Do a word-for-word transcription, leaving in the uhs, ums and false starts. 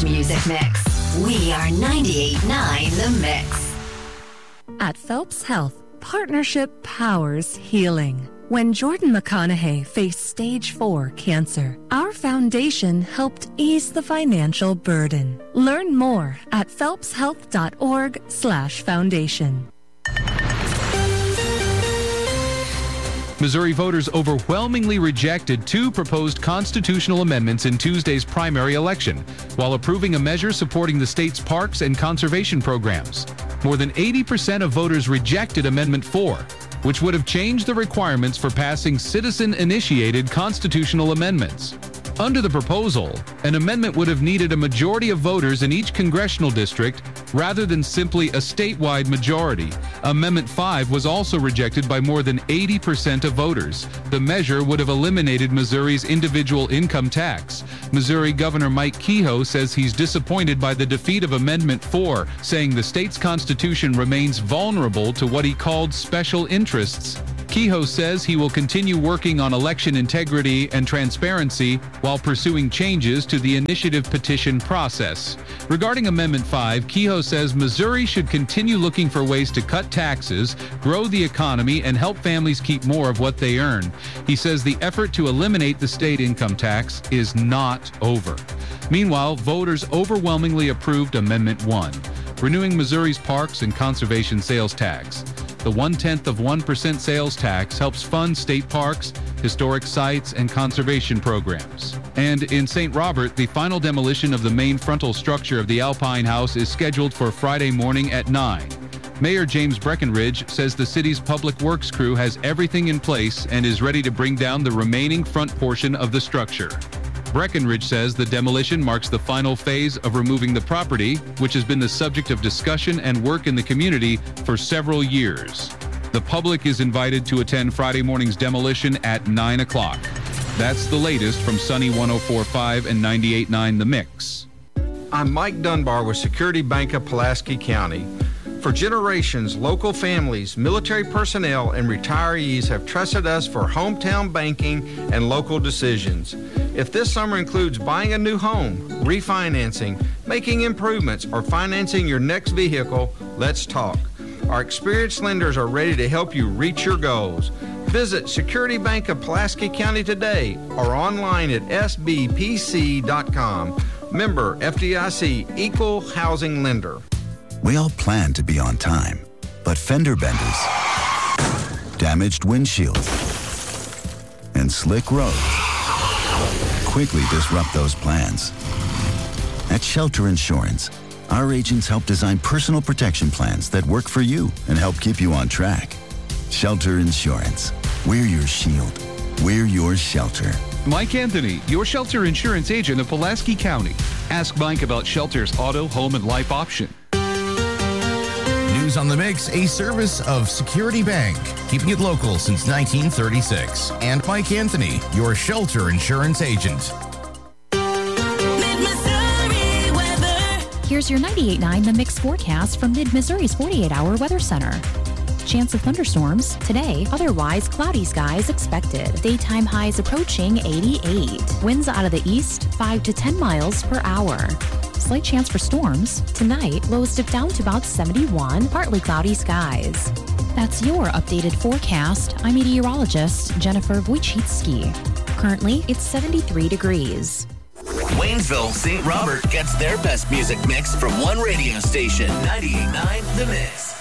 best music mix. We are ninety-eight point nine The Mix. At Phelps Health, partnership powers healing. When Jordan McConaughey faced stage four cancer, our foundation helped ease the financial burden. Learn more at phelpshealth.org slash foundation. Missouri voters overwhelmingly rejected two proposed constitutional amendments in Tuesday's primary election, while approving a measure supporting the state's parks and conservation programs. More than eighty percent of voters rejected Amendment four, which would have changed the requirements for passing citizen-initiated constitutional amendments. Under the proposal, an amendment would have needed a majority of voters in each congressional district rather than simply a statewide majority. Amendment five was also rejected by more than eighty percent of voters. The measure would have eliminated Missouri's individual income tax. Missouri Governor Mike Kehoe says he's disappointed by the defeat of Amendment four, saying the state's constitution remains vulnerable to what he called special interests. Kehoe says he will continue working on election integrity and transparency while pursuing changes to the initiative petition process. Regarding Amendment five, Kehoe says Missouri should continue looking for ways to cut taxes, grow the economy, and help families keep more of what they earn. He says the effort to eliminate the state income tax is not over. Meanwhile, voters overwhelmingly approved Amendment one, renewing Missouri's parks and conservation sales tax. The one-tenth of one percent sales tax helps fund state parks, historic sites, and conservation programs. And in Saint Robert, the final demolition of the main frontal structure of the Alpine House is scheduled for Friday morning at nine. Mayor James Breckenridge says the city's public works crew has everything in place and is ready to bring down the remaining front portion of the structure. Breckenridge says the demolition marks the final phase of removing the property, which has been the subject of discussion and work in the community for several years. The public is invited to attend Friday morning's demolition at nine o'clock. That's the latest from Sunny one oh four point five and ninety-eight point nine The Mix. I'm Mike Dunbar with Security Bank of Pulaski County. For generations, local families, military personnel, and retirees have trusted us for hometown banking and local decisions. If this summer includes buying a new home, refinancing, making improvements, or financing your next vehicle, let's talk. Our experienced lenders are ready to help you reach your goals. Visit Security Bank of Pulaski County today or online at s b p c dot com. Member F D I C, Equal Housing Lender. We all plan to be on time, but fender benders, damaged windshields, and slick roads quickly disrupt those plans. At Shelter Insurance, our agents help design personal protection plans that work for you and help keep you on track. Shelter Insurance. We're your shield. We're your shelter. Mike Anthony, your Shelter Insurance agent of Pulaski County. Ask Mike about Shelter's auto, home, and life option. News on the Mix, a service of Security Bank, keeping it local since nineteen thirty-six. And Mike Anthony, your Shelter Insurance agent. Here's your ninety-eight point nine The Mix forecast from Mid-Missouri's forty-eight hour Weather Center. Chance of thunderstorms today, otherwise cloudy skies expected. Daytime highs approaching eighty-eight. Winds out of the east, five to ten miles per hour. Slight chance for storms. Tonight, lows dip down to about seventy-one, partly cloudy skies. That's your updated forecast. I'm meteorologist Jennifer Wojcicki. Currently, it's seventy-three degrees. Waynesville, Saint Robert gets their best music mix from one radio station, ninety-eight point nine The Mix.